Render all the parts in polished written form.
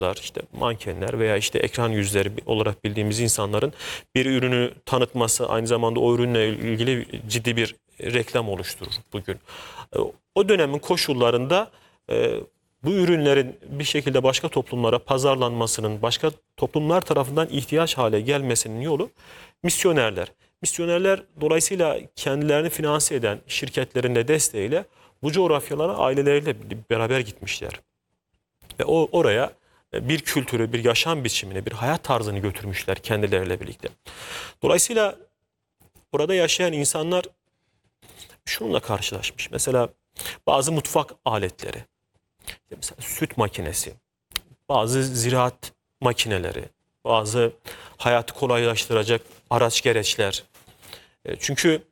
işte mankenler veya işte ekran yüzleri olarak bildiğimiz insanların bir ürünü tanıtması aynı zamanda o ürünle ilgili ciddi bir reklam oluşturur bugün. O dönemin koşullarında bu ürünlerin bir şekilde başka toplumlara pazarlanmasının, başka toplumlar tarafından ihtiyaç hale gelmesinin yolu misyonerler. Misyonerler dolayısıyla kendilerini finanse eden şirketlerin de desteğiyle bu coğrafyalara aileleriyle beraber gitmişler. Ve oraya bir kültürü, bir yaşam biçimini, bir hayat tarzını götürmüşler kendileriyle birlikte. Dolayısıyla orada yaşayan insanlar şununla karşılaşmış. Mesela bazı mutfak aletleri, mesela süt makinesi, bazı ziraat makineleri, bazı hayatı kolaylaştıracak araç gereçler. Çünkü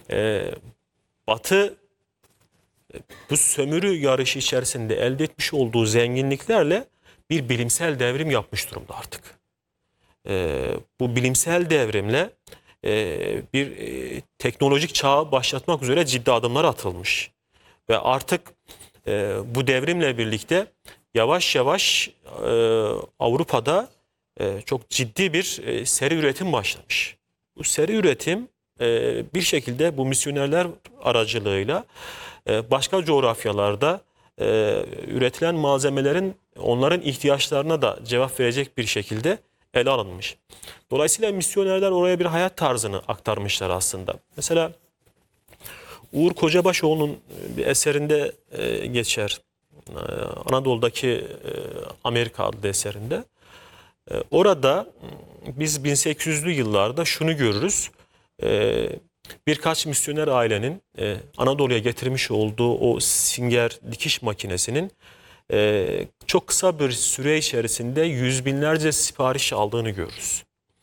Batı bu sömürü yarışı içerisinde elde etmiş olduğu zenginliklerle bir bilimsel devrim yapmış durumda artık. Bu bilimsel devrimle bir teknolojik çağı başlatmak üzere ciddi adımlar atılmış. Ve artık bu devrimle birlikte yavaş yavaş Avrupa'da çok ciddi bir seri üretim başlamış. Bu seri üretim bir şekilde bu misyonerler aracılığıyla başka coğrafyalarda üretilen malzemelerin onların ihtiyaçlarına da cevap verecek bir şekilde ele alınmış. Dolayısıyla misyonerler oraya bir hayat tarzını aktarmışlar aslında. Mesela Uğur Kocabaşoğlu'nun bir eserinde geçer. Anadolu'daki Amerika adlı eserinde. Orada biz 1800'lü yıllarda şunu görürüz. Birkaç misyoner ailenin Anadolu'ya getirmiş olduğu o singer dikiş makinesinin çok kısa bir süre içerisinde yüz binlerce sipariş aldığını görürüz.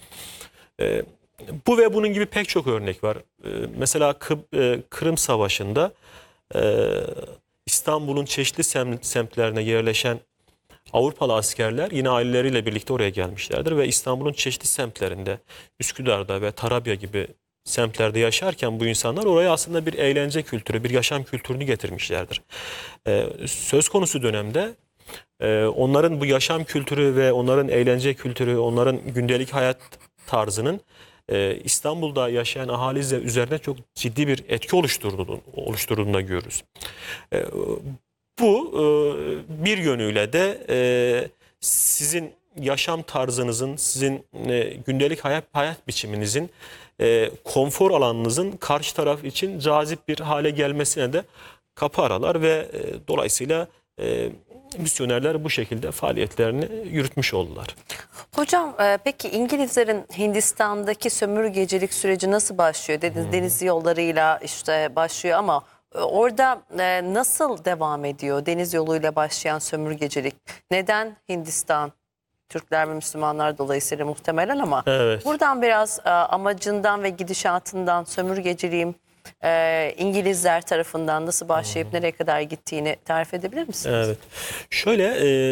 Bu ve bunun gibi pek çok örnek var. Mesela Kırım Savaşı'nda İstanbul'un çeşitli semtlerine yerleşen Avrupalı askerler yine aileleriyle birlikte oraya gelmişlerdir ve İstanbul'un çeşitli semtlerinde, Üsküdar'da ve Tarabya gibi semtlerde yaşarken bu insanlar oraya aslında bir eğlence kültürü, bir yaşam kültürünü getirmişlerdir. Söz konusu dönemde onların bu yaşam kültürü ve onların eğlence kültürü, onların gündelik hayat tarzının İstanbul'da yaşayan ahali üzerine çok ciddi bir etki oluşturduğunu da görürüz. Bu bir yönüyle de sizin yaşam tarzınızın, sizin gündelik hayat biçiminizin, konfor alanınızın karşı taraf için cazip bir hale gelmesine de kapı aralar ve dolayısıyla misyonerler bu şekilde faaliyetlerini yürütmüş oldular. Hocam peki İngilizlerin Hindistan'daki sömürgecilik süreci nasıl başlıyor? Dediniz deniz yollarıyla işte başlıyor ama orada nasıl devam ediyor deniz yoluyla başlayan sömürgecilik? Neden Hindistan? Türkler ve Müslümanlar dolayısıyla muhtemelen ama Evet. buradan biraz amacından ve gidişatından sömürgeciliğin İngilizler tarafından nasıl başlayıp nereye kadar gittiğini tarif edebilir misiniz? Evet. Şöyle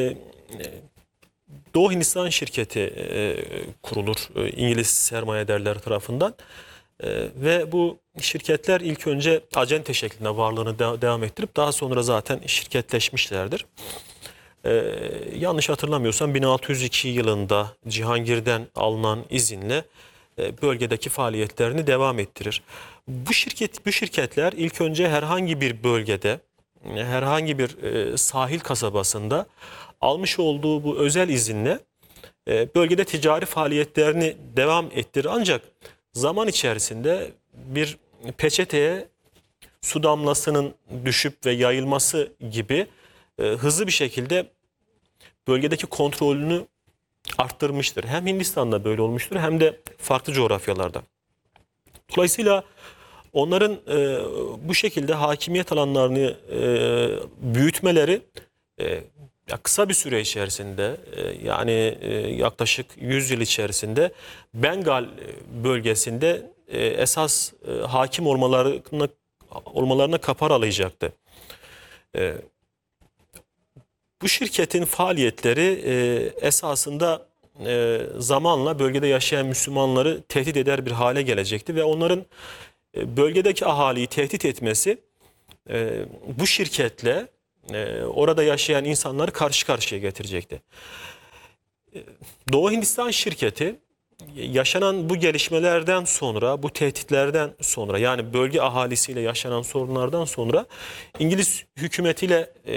Doğu Hindistan şirketi kurulur İngiliz sermayedarlar tarafından. Ve bu şirketler ilk önce acente şeklinde varlığını devam ettirip daha sonra zaten şirketleşmişlerdir. Yanlış hatırlamıyorsam 1602 yılında Cihangir'den alınan izinle bölgedeki faaliyetlerini devam ettirir. Bu şirketler ilk önce herhangi bir bölgede, herhangi bir sahil kasabasında almış olduğu bu özel izinle bölgede ticari faaliyetlerini devam ettirir. Ancak zaman içerisinde bir peçeteye su damlasının düşüp ve yayılması gibi hızlı bir şekilde bölgedeki kontrolünü arttırmıştır. Hem Hindistan'da böyle olmuştur hem de farklı coğrafyalarda. Dolayısıyla onların bu şekilde hakimiyet alanlarını büyütmeleri kısa bir süre içerisinde yani yaklaşık 100 yıl içerisinde Bengal bölgesinde esas hakim olmalarına kapı aralayacaktı. Bu şirketin faaliyetleri esasında zamanla bölgede yaşayan Müslümanları tehdit eder bir hale gelecekti ve onların bölgedeki ahaliyi tehdit etmesi bu şirketle orada yaşayan insanları karşı karşıya getirecekti. Doğu Hindistan şirketi yaşanan bu gelişmelerden sonra, bu tehditlerden sonra, yani bölge ahalisiyle yaşanan sorunlardan sonra İngiliz hükümetiyle